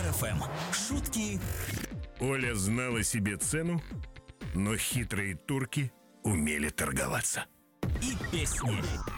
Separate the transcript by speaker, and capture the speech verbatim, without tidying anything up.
Speaker 1: эф эм. Шутки
Speaker 2: Оля знала себе цену, но хитрые турки умели торговаться.
Speaker 1: и песни.